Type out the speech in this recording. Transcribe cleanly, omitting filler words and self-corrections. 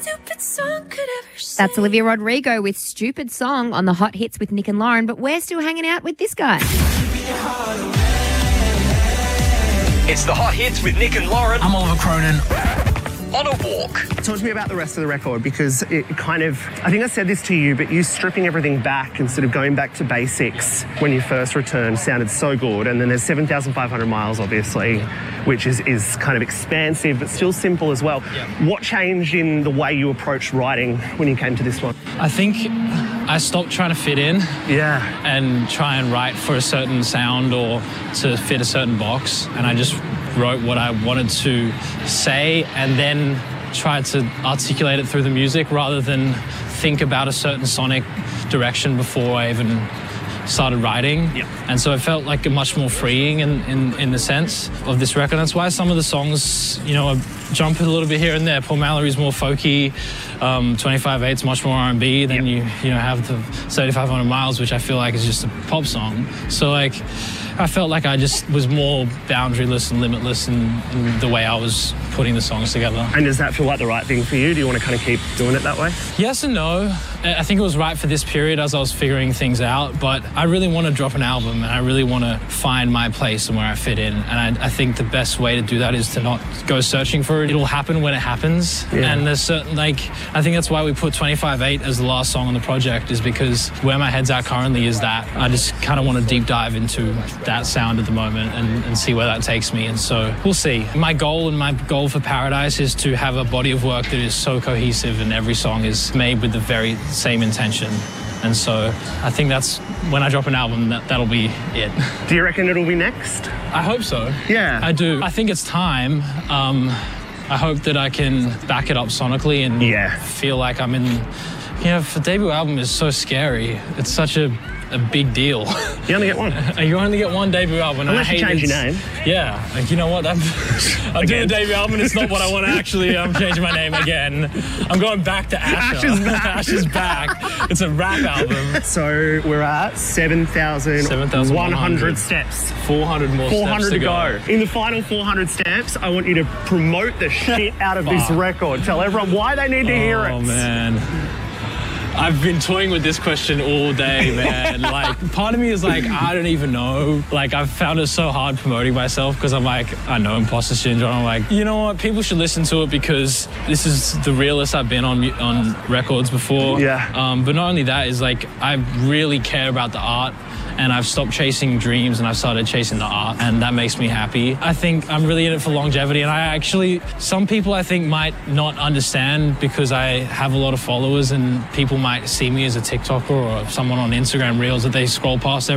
That's Olivia Rodrigo with Stupid Song on the Hot Hits with Nick and Lauren, but we're still hanging out with this guy. It's the Hot Hits with Nick and Lauren. I'm Oliver Cronin. On a walk. Talk to me about the rest of the record, because it kind of, I think I said this to you, but you stripping everything back and sort of going back to basics when you first returned sounded so good. And then there's 7,500 miles, obviously, which is kind of expansive, but still simple as well. Yeah. What changed in the way you approached writing when you came to this one? I think I stopped trying to fit in and try and write for a certain sound or to fit a certain box. And I just wrote what I wanted to say and then tried to articulate it through the music rather than think about a certain sonic direction before I even started writing. And so it felt like a much more freeing in the sense of this record. That's why some of the songs, you know, jump a little bit here and there. Paul Mallory's more folky, 25/8's much more R&B. Then you have the 3,500 Miles, which I feel like is just a pop song. So like, I felt like I just was more boundaryless and limitless in the way I was putting the songs together. And does that feel like the right thing for you? Do you want to kind of keep doing it that way? Yes and no. I think it was right for this period as I was figuring things out, but I really want to drop an album and I really want to find my place and where I fit in. And I think the best way to do that is to not go searching for it. It'll happen when it happens. Yeah. And there's certain, like, I think that's why we put 25/8 as the last song on the project, is because where my head's at currently is that I just kind of want to deep dive into that sound at the moment and see where that takes me. And so we'll see. My goal for Paradise is to have a body of work that is so cohesive and every song is made with the very same intention. And so I think that's when I drop an album, that'll be it. Do you reckon it'll be next? I hope so. Yeah. I do. I think it's time. I hope that I can back it up sonically and feel like I'm in... You know, the debut album is so scary. It's such a big deal. You only get one. You only get one debut album. Unless you change your name. Yeah. Like, you know what? I'm doing a debut album and it's not what I want to actually... I'm changing my name again. I'm going back to Asher. Asher's back. Asher's back. It's a rap album. So we're at 7,100 steps. 400 more 400 steps to go. In the final 400 steps, I want you to promote the shit out of this record. Tell everyone why they need to hear it. Oh, man. I've been toying with this question all day, man. Like, part of me is like, I don't even know. Like, I've found it so hard promoting myself because I'm like, I know imposter syndrome. I'm like, you know what? People should listen to it because this is the realest I've been on records before. Yeah. But not only that, is like, I really care about the art. And I've stopped chasing dreams and I've started chasing the art, and that makes me happy. I think I'm really in it for longevity, and some people I think might not understand because I have a lot of followers and people might see me as a TikToker or someone on Instagram Reels that they scroll past